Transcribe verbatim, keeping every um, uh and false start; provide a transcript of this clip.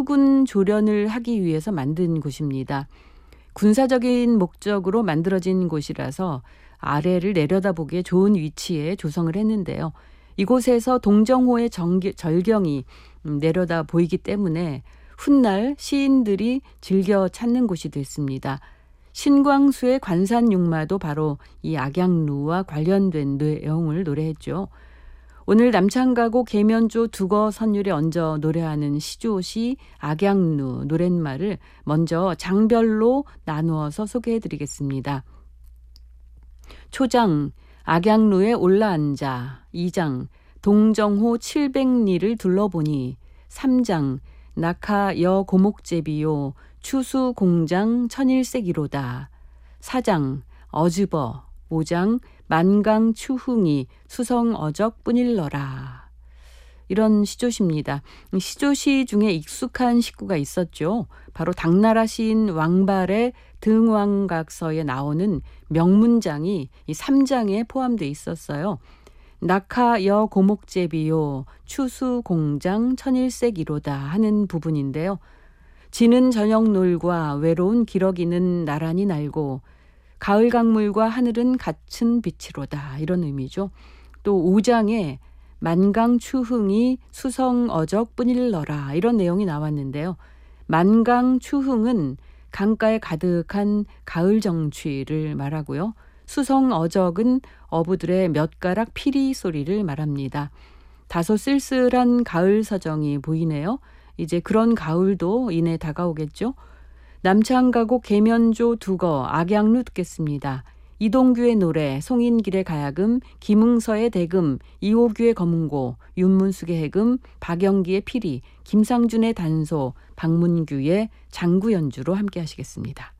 해군 조련을 하기 위해서 만든 곳입니다. 군사적인 목적으로 만들어진 곳이라서 아래를 내려다보기에 좋은 위치에 조성을 했는데요. 이곳에서 동정호의 정기, 절경이 내려다 보이기 때문에 훗날 시인들이 즐겨 찾는 곳이 됐습니다. 신광수의 관산육마도 바로 이 악양루와 관련된 내용을 노래했죠. 오늘 남창가곡 계면조 두거 선율에 얹어 노래하는 시조시 악양루 노랫말을 먼저 장별로 나누어서 소개해드리겠습니다. 초장 악양루에 올라앉아, 이장 동정호 칠백리를 둘러보니, 삼장 낙하 여 고목제비요 추수 공장 천일색이로다, 사장 어즈버, 오장 만강 추흥이 수성 어적 뿐일러라. 이런 시조시입니다. 시조시 중에 익숙한 식구가 있었죠. 바로 당나라 시인 왕발의 등왕각서에 나오는 명문장이 이 삼 장에 포함되어 있었어요. 낙하 여 고목제비요 추수 공장 천일색이로다 하는 부분인데요. 지는 저녁 놀과 외로운 기러기는 나란히 날고, 가을 강물과 하늘은 같은 빛이로다, 이런 의미죠. 또 오 장에 만강 추흥이 수성 어적 뿐일러라, 이런 내용이 나왔는데요. 만강 추흥은 강가에 가득한 가을 정취를 말하고요. 수성 어적은 어부들의 몇 가락 피리 소리를 말합니다. 다소 쓸쓸한 가을 서정이 보이네요. 이제 그런 가을도 이내 다가오겠죠. 남창가곡 계면조 두거 악양루 듣겠습니다. 이동규의 노래, 송인길의 가야금, 김응서의 대금, 이호규의 검은고, 윤문숙의 해금, 박영기의 피리, 김상준의 단소, 박문규의 장구 연주로 함께 하시겠습니다.